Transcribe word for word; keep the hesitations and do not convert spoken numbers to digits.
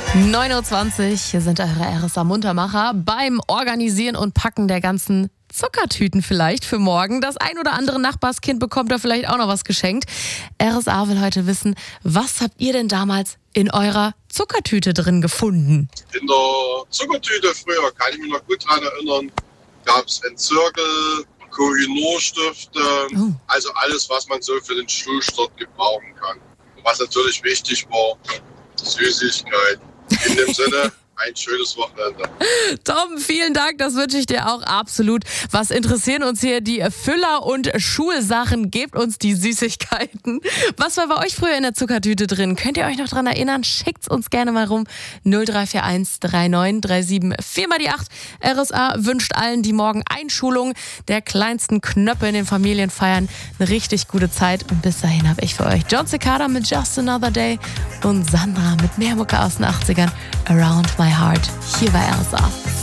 neun Uhr zwanzig, hier sind eure R S A-Muntermacher beim Organisieren und Packen der ganzen Zuckertüten vielleicht für morgen. Das ein oder andere Nachbarskind bekommt da vielleicht auch noch was geschenkt. R S A will heute wissen, was habt ihr denn damals in eurer Zuckertüte drin gefunden? In der Zuckertüte früher, kann ich mich noch gut daran erinnern, gab es einen Zirkel, Kohinoor-Stifte, Oh. also alles, was man so für den Schulstart gebrauchen kann. Und was natürlich wichtig war, Süßigkeiten. In dem Sinne, ein schönes Wochenende. Tom, vielen Dank, das wünsche ich dir auch absolut. Was interessieren uns hier die Füller- und Schulsachen? Gebt uns die Süßigkeiten. Was war bei euch früher in der Zuckertüte drin? Könnt ihr euch noch dran erinnern? Schickt's uns gerne mal rum. null drei vier eins drei neun drei sieben vier mal die acht. R S A wünscht allen, die morgen Einschulung der kleinsten Knöpfe in den Familien feiern, eine richtig gute Zeit. Und bis dahin habe ich für euch Jon Secada mit Just Another Day und Sandra mit mehr Mucke aus den achtzigern, Around My Heart, hier bei R S A.